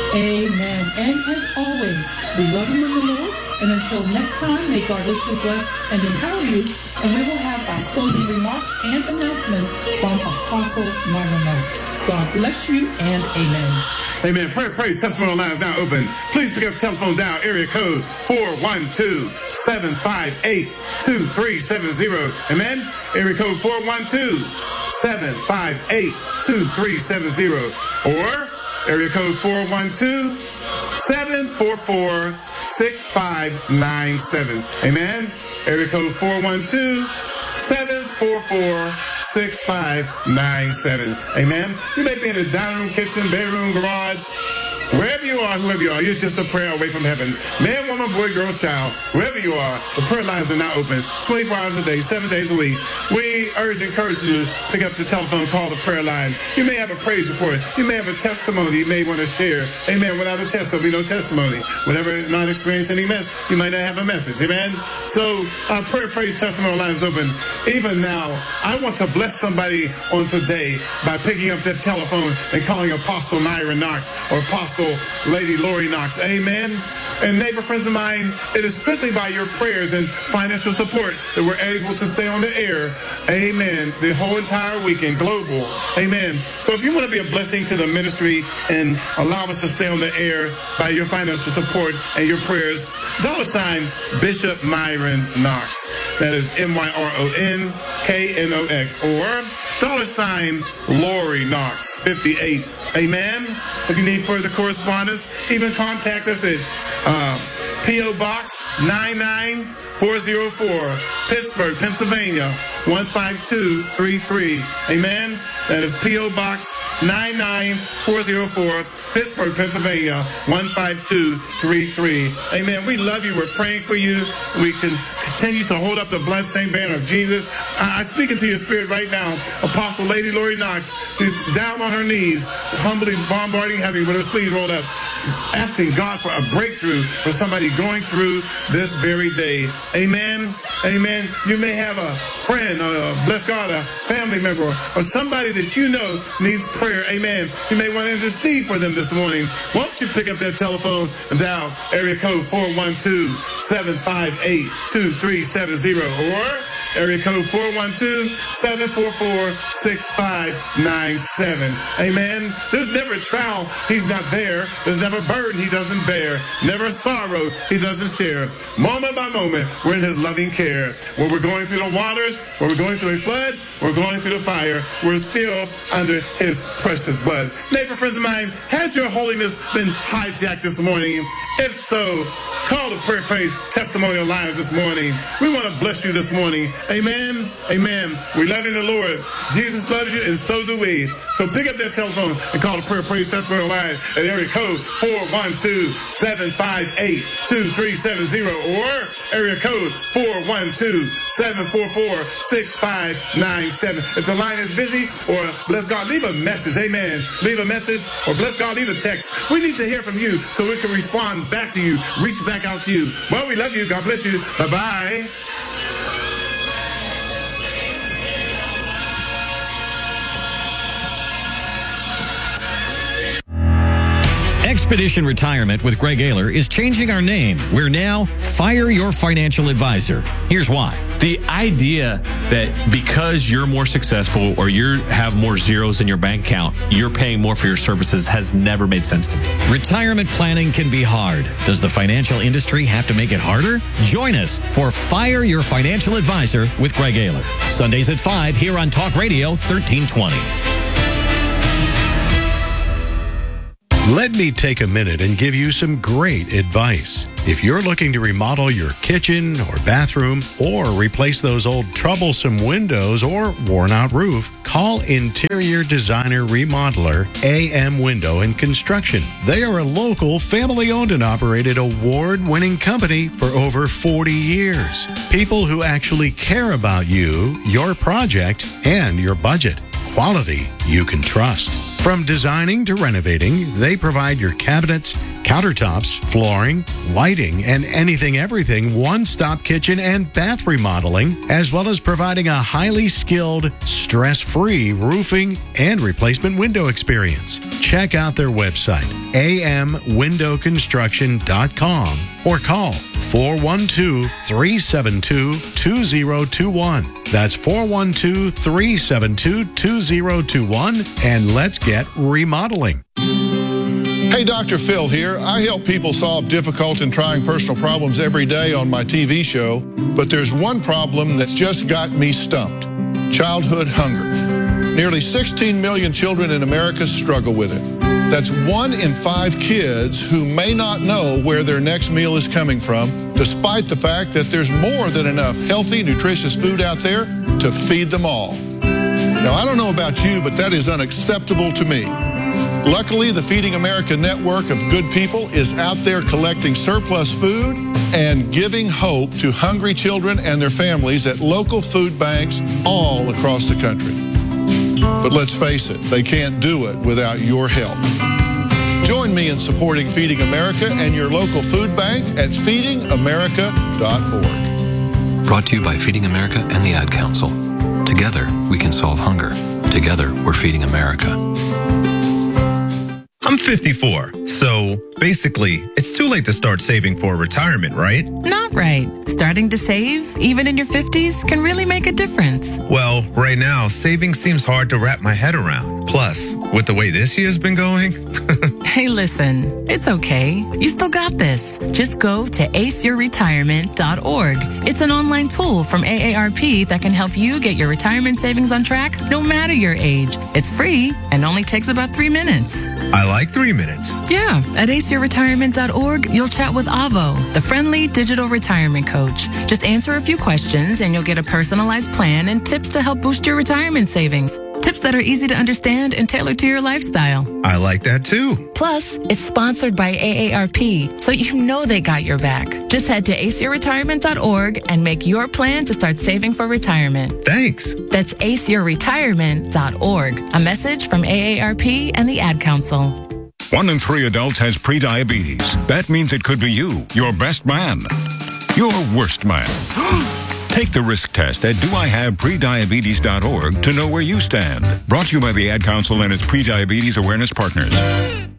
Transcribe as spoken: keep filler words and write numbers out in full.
Amen. And as always, we love you in the Lord. And until next time, may God richly bless and empower you. And we will have our closing remarks and announcements from Apostle Myron Knox. God bless you and amen. Amen. Prayer, praise, testimony line is now open. Please pick up the telephone down, area code four one two, seven five eight, two three seven zero. Amen. Area code four one two, seven five eight, two three seven zero. Or area code four one two, seven four four, six five nine seven. Amen. Area code four one two, seven four four, six five nine seven. Amen. You may be in the dining room, kitchen, bedroom, garage, wherever you are, whoever you are, you're just a prayer away from heaven. Man, woman, boy, girl, child, wherever you are, the prayer lines are now open twenty-four hours a day, seven days a week. We urge and encourage you to pick up the telephone, call the prayer line. You may have a praise report. You may have a testimony you may want to share. Amen. Without a test, there'll be no testimony. Whenever not experience any mess, you might not have a message. Amen. So our prayer, praise, testimony line is open. Even now, I want to bless somebody on today by picking up that telephone and calling Apostle Myron Knox or Apostle Lady Lori Knox. Amen. And neighbor friends of mine, it is strictly by your prayers and financial support that we're able to stay on the air. Amen. The whole entire weekend, global. Amen. So if you want to be a blessing to the ministry and allow us to stay on the air by your financial support and your prayers, dollar sign Bishop Myron Knox. That is M Y R O N K N O X. Or dollar sign Lori Knox, fifty-eight. Amen. If you need further correspondence, even contact us at uh, P O Box nine nine four zero four, Pittsburgh, Pennsylvania, one five two three three. Amen. That is P O Box nine nine four zero four, Pittsburgh, Pennsylvania, one five two three three. Amen. We love you. We're praying for you. We can continue to hold up the bloodstained banner of Jesus. I, I speak into your spirit right now. Apostle Lady Lori Knox, she's down on her knees, humbly bombarding heaven with her sleeves rolled up, asking God for a breakthrough for somebody going through this very day. Amen. Amen. You may have a friend, or bless God, a family member, or somebody that you know needs prayer. Amen. You may want to intercede for them this morning. Won't you pick up that telephone and dial area code four one two, seven five eight, two three seven zero or area code four one two, seven four four, six five nine seven. Amen. There's never a trial he's not there. There's never a burden he doesn't bear. Never a sorrow he doesn't share. Moment by moment, we're in his loving care. When we're going through the waters, when we're going through a flood, we're going through the fire, we're still under his precious blood. Neighbor, friends of mine, has your holiness been hijacked this morning? If so, call the prayer, praise, testimonial lines this morning. We want to bless you this morning. Amen. Amen. We love you in the Lord. Jesus loves you, and so do we. So pick up that telephone and call the prayer, praise, testimonial line at area code four one two, seven five eight, two three seven zero or area code four one two, seven four four, six five nine seven. If the line is busy, or bless God, leave a message. Amen. Leave a message, or bless God, leave a text. We need to hear from you so we can respond back to you, reach back out to you. Well, we love you. God bless you. Bye-bye. Expedition Retirement with Greg Ayler is changing our name. We're now Fire Your Financial Advisor. Here's why. The idea that because you're more successful or you have more zeros in your bank account, you're paying more for your services has never made sense to me. Retirement planning can be hard. Does the financial industry have to make it harder? Join us for Fire Your Financial Advisor with Greg Ayler. Sundays at five here on Talk Radio thirteen twenty. Let me take a minute and give you some great advice. If you're looking to remodel your kitchen or bathroom or replace those old troublesome windows or worn-out roof, call Interior Designer Remodeler A M Window and Construction. They are a local, family-owned and operated, award-winning company for over forty years. People who actually care about you, your project, and your budget. Quality you can trust. From designing to renovating, they provide your cabinets, Countertops, flooring, lighting, and anything-everything one-stop kitchen and bath remodeling, as well as providing a highly skilled, stress-free roofing and replacement window experience. Check out their website, a m window construction dot com, or call four one two, three seven two, two zero two one. That's four one two, three seven two, two zero two one, and let's get remodeling. Hey, Doctor Phil here. I help people solve difficult and trying personal problems every day on my T V show, but there's one problem that's just got me stumped: childhood hunger. Nearly sixteen million children in America struggle with it. That's one in five kids who may not know where their next meal is coming from, despite the fact that there's more than enough healthy, nutritious food out there to feed them all. Now, I don't know about you, but that is unacceptable to me. Luckily, the Feeding America network of good people is out there collecting surplus food and giving hope to hungry children and their families at local food banks all across the country. But let's face it, they can't do it without your help. Join me in supporting Feeding America and your local food bank at feeding america dot org. Brought to you by Feeding America and the Ad Council. Together, we can solve hunger. Together, we're Feeding America. I'm fifty-four, so basically, it's too late to start saving for retirement, right? Not right. Starting to save, even in your fifties, can really make a difference. Well, right now, saving seems hard to wrap my head around. Plus, with the way this year's been going... Hey, listen, it's okay. You still got this. Just go to ace your retirement dot org. It's an online tool from A A R P that can help you get your retirement savings on track no matter your age. It's free and only takes about three minutes. I like three minutes. Yeah, at ace your retirement dot org, you'll chat with Avo, the friendly digital retirement coach. Just answer a few questions and you'll get a personalized plan and tips to help boost your retirement savings. Tips that are easy to understand and tailored to your lifestyle. I like that too. Plus, it's sponsored by A A R P, so you know they got your back. Just head to ace your retirement dot org and make your plan to start saving for retirement. Thanks. That's ace your retirement dot org. A message from A A R P and the Ad Council. One in three adults has prediabetes. That means it could be you, your best man, your worst man. Take the risk test at do I have prediabetes dot org to know where you stand. Brought to you by the Ad Council and its Prediabetes Awareness Partners.